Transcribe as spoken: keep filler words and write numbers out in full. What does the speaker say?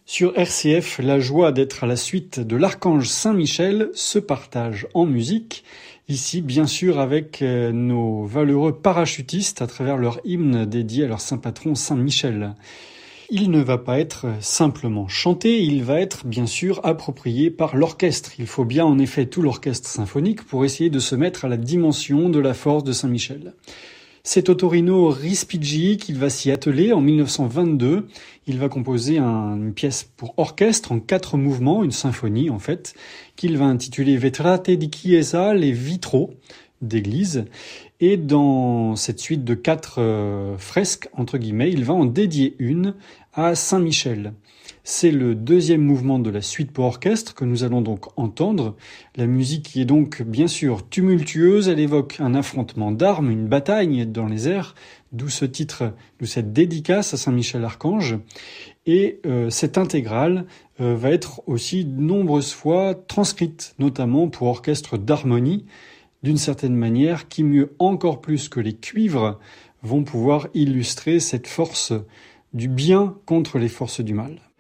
Sur R C F, la joie d'être à la suite de l'archange Saint-Michel se partage en musique. Ici, bien sûr, avec nos valeureux parachutistes à travers leur hymne dédié à leur saint patron Saint-Michel. Il ne va pas être simplement chanté, il va être bien sûr approprié par l'orchestre. Il faut bien en effet tout l'orchestre symphonique pour essayer de se mettre à la dimension de la force de Saint-Michel. C'est Ottorino Respighi qu'il va s'y atteler en mille neuf cent vingt-deux. Il va composer un, une pièce pour orchestre en quatre mouvements, une symphonie en fait, qu'il va intituler Vetrate di Chiesa, les vitraux d'église. Et dans cette suite de quatre euh, fresques, entre guillemets, il va en dédier une à Saint-Michel. C'est le deuxième mouvement de la suite pour orchestre que nous allons donc entendre. La musique qui est donc bien sûr tumultueuse, elle évoque un affrontement d'armes, une bataille dans les airs, d'où ce titre, d'où cette dédicace à Saint-Michel-Archange. Et euh, cette intégrale euh, va être aussi de nombreuses fois transcrite, notamment pour orchestre d'harmonie, d'une certaine manière, qui mieux encore plus que les cuivres vont pouvoir illustrer cette force du bien contre les forces du mal.